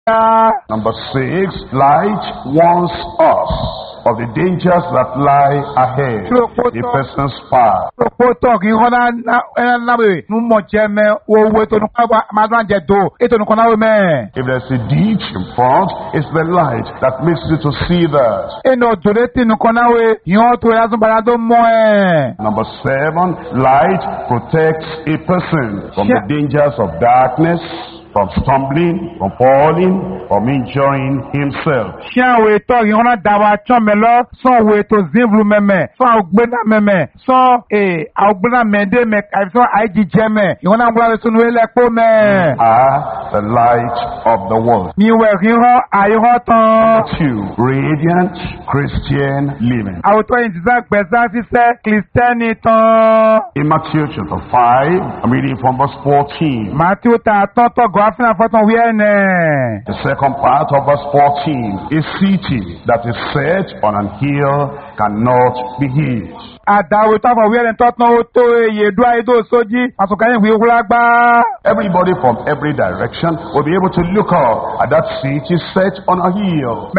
Number 6, light warns us of the dangers that lie ahead. A person's path. If there's a ditch in front, it's the light that makes you to see that. Number 7, light protects a person from the dangers of darkness, from stumbling, from falling, from injuring himself. The light of the world. 2, radiant Christian living. In Matthew chapter 5, I'm reading from verse 14. The second part of verse 14, a city that is set on an hill cannot be hid. Everybody from every direction will be able to look up at that city set on a hill.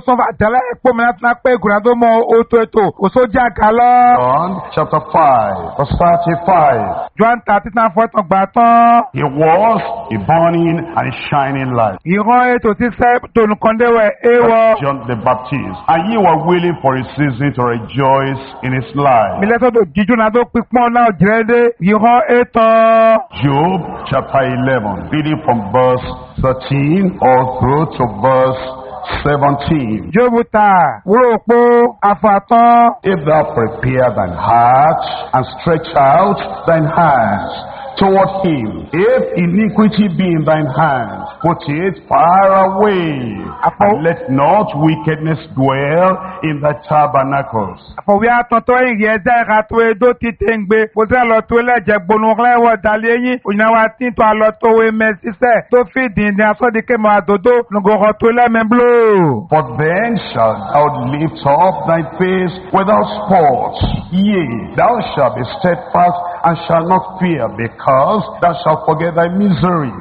John chapter 5, verse 35. He was a burning and a shining light. John the Baptist. And ye were willing for a season to rejoice in his life. Job chapter 11, reading from verse 13 all through to verse 17. If thou prepare thine heart and stretch out thine hands toward him, if iniquity be in thine hand, put it far away, and let not wickedness dwell in thy tabernacles. For then shalt thou lift up thy face without spot, yea, thou shalt be steadfast and shalt not fear, because thou shalt forget thy misery.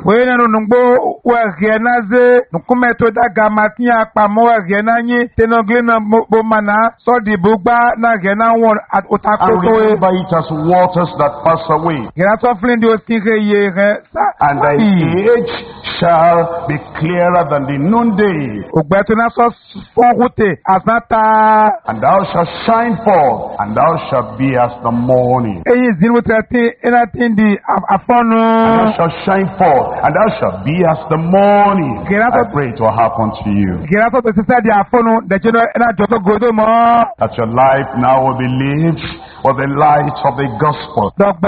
And remember it as waters that pass away. And thy age shall be clearer than the noonday. And thou shalt shine forth, and thou shalt be as the morning. And thou shalt shine forth, and thou shalt be as the morning. I pray it will happen to you. That your life now will be lived with the light of the gospel. That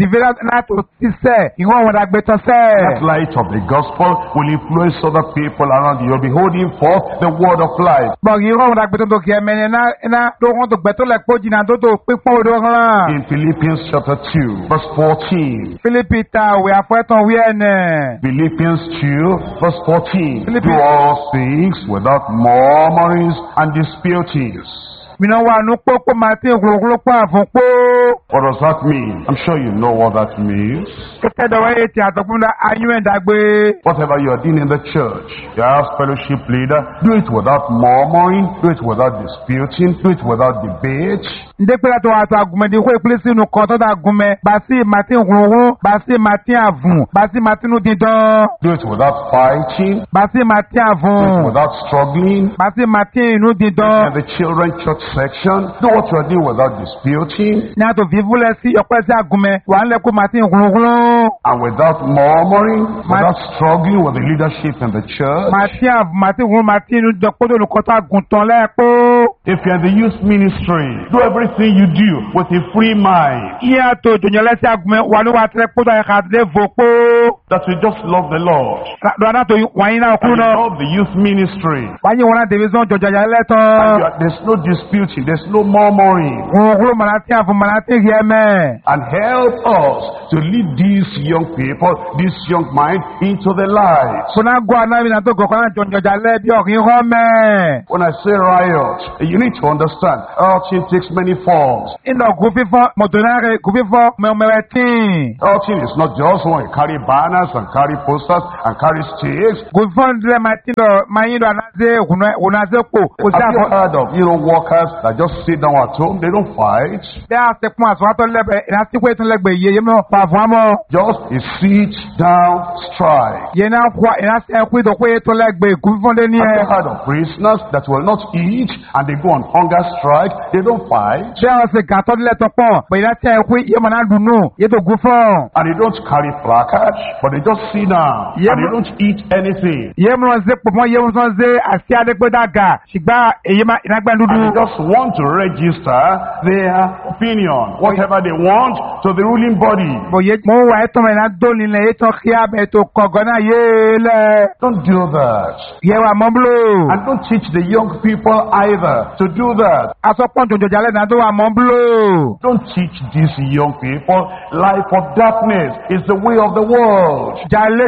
light of the gospel will influence other people around you. You'll be holding forth the word of life. In Philippians chapter 2, verse 14. Philippians 2, verse 14. Do all things without murmurings and disputings. What does that mean? I'm sure you know what that means. Whatever you are doing in the church, you have fellowship leader, do it without murmuring, do it without disputing, do it without debate. Do it without fighting. Do it without struggling. And the children church section, do what you are doing without disputing. And without murmuring, without struggling with the leadership in the church. If you're in the youth ministry, do everything you do with a free mind. That we just love the Lord. And love the youth ministry. There's no disputing, there's no murmuring. And help us to lead these young people, this young mind, into the light. When I say riot, a You need to understand, outing takes many forms. Outing is not just when you carry banners and carry posters and carry sticks. Have you heard of, workers that just sit down at home? They don't fight. Just a sit down strike. Have you heard of prisoners that will not eat and they go on hunger strike? They don't fight. And they don't carry placards, but they just sit down and they don't eat anything. And they just want to register their opinion, whatever they want, to the ruling body. Don't do that. And don't teach the young people either to do that. Don't teach these young people life of darkness is the way of the world.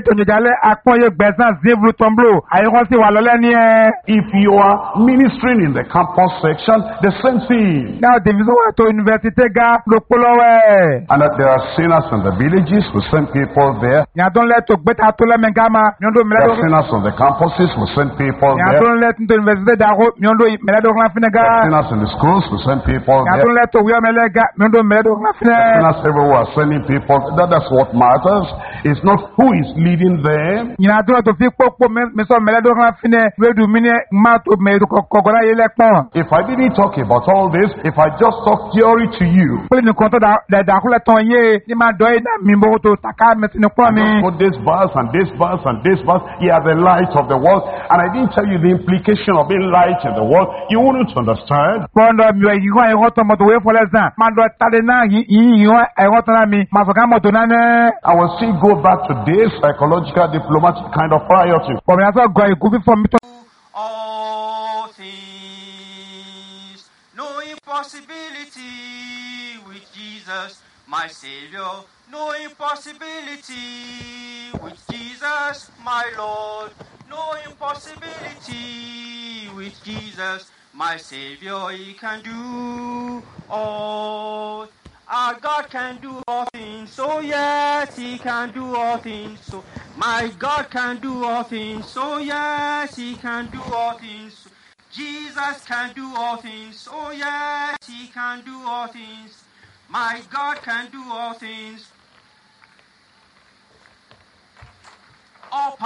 If you are ministering in the campus section, the same thing. And that there are sinners in the villages who send people there. There are sinners on the campuses who send people there. There are sinners in the schools who send people there. There are sinners everywhere sending people. That's what matters. It's not who is leading them. If I didn't talk about all this, if I just talk theory to you, put this verse and this verse and this verse, you are the light of the world, and I didn't tell you the implication of being light in the world, you wouldn't understand. I will still go back to this psychological, diplomatic kind of priority. All things, no impossibility with Jesus, my Savior. No impossibility with Jesus, my Lord. No impossibility with Jesus, my Savior. He can do all. Our God can do all things, so yes, He can do all things. So my God can do all things, so yes, He can do all things. Jesus can do all things, so yes, He can do all things. My God can do all things. All